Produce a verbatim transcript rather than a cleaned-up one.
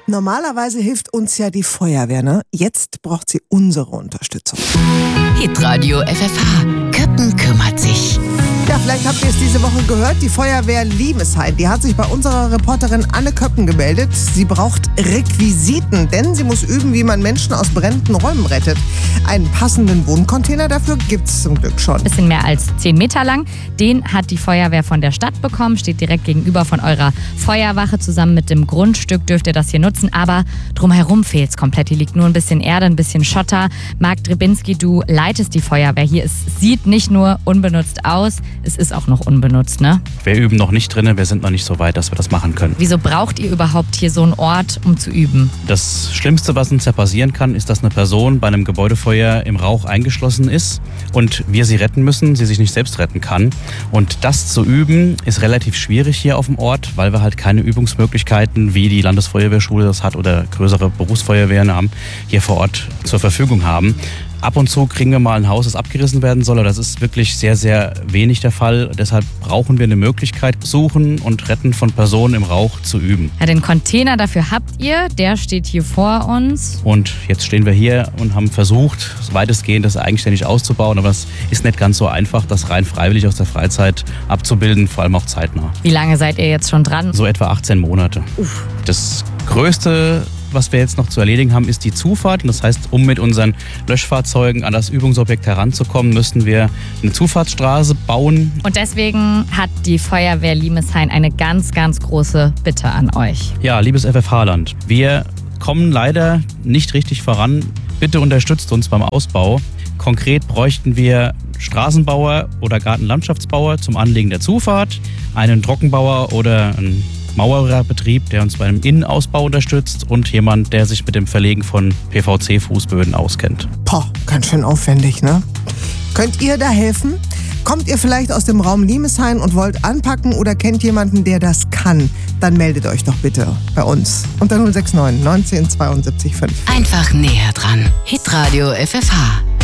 Normalerweise hilft uns ja die Feuerwehr, ne? Jetzt braucht sie unsere Unterstützung. Hitradio F F H. Köppen kümmert sich. Ja, vielleicht habt ihr es diese Woche gehört. Die Feuerwehr Limeshain, die hat sich bei unserer Reporterin Anne Köppen gemeldet. Sie braucht Requisiten, denn sie muss üben, wie man Menschen aus brennenden Räumen rettet. Einen passenden Wohncontainer dafür gibt's zum Glück schon. Bisschen mehr als zehn Meter lang. Den hat die Feuerwehr von der Stadt bekommen. Steht direkt gegenüber von eurer Feuerwache. Zusammen mit dem Grundstück dürft ihr das hier nutzen. Aber drumherum fehlt's komplett. Hier liegt nur ein bisschen Erde, ein bisschen Schotter. Marc Drebinski, du leitest die Feuerwehr hier. Es sieht nicht nur unbenutzt aus, es ist auch noch unbenutzt, ne? Wir üben noch nicht drin, wir sind noch nicht so weit, dass wir das machen können. Wieso braucht ihr überhaupt hier so einen Ort, um zu üben? Das Schlimmste, was uns ja passieren kann, ist, dass eine Person bei einem Gebäudefeuer im Rauch eingeschlossen ist und wir sie retten müssen, sie sich nicht selbst retten kann. Und das zu üben, ist relativ schwierig hier auf dem Ort, weil wir halt keine Übungsmöglichkeiten, wie die Landesfeuerwehrschule das hat oder größere Berufsfeuerwehren haben, hier vor Ort zur Verfügung haben. Ab und zu kriegen wir mal ein Haus, das abgerissen werden soll, aber das ist wirklich sehr, sehr wenig der Fall. Deshalb brauchen wir eine Möglichkeit, Suchen und Retten von Personen im Rauch zu üben. Ja, den Container dafür habt ihr, der steht hier vor uns. Und jetzt stehen wir hier und haben versucht, weitestgehend das eigenständig auszubauen, aber es ist nicht ganz so einfach, das rein freiwillig aus der Freizeit abzubilden, vor allem auch zeitnah. Wie lange seid ihr jetzt schon dran? So etwa achtzehn Monate. Uff. Das Größte, was wir jetzt noch zu erledigen haben, ist die Zufahrt. Und das heißt, um mit unseren Löschfahrzeugen an das Übungsobjekt heranzukommen, müssten wir eine Zufahrtsstraße bauen. Und deswegen hat die Feuerwehr Limeshain eine ganz, ganz große Bitte an euch. Ja, liebes F F H-Land, wir kommen leider nicht richtig voran. Bitte unterstützt uns beim Ausbau. Konkret bräuchten wir Straßenbauer oder Gartenlandschaftsbauer zum Anlegen der Zufahrt, einen Trockenbauer oder einen Maurerbetrieb, der uns beim Innenausbau unterstützt und jemand, der sich mit dem Verlegen von P V C-Fußböden auskennt. Boah, ganz schön aufwendig, ne? Könnt ihr da helfen? Kommt ihr vielleicht aus dem Raum Limeshain und wollt anpacken oder kennt jemanden, der das kann? Dann meldet euch doch bitte bei uns unter null sechs neun neunzehn zweiundsiebzig fünf. Einfach näher dran. Hitradio F F H.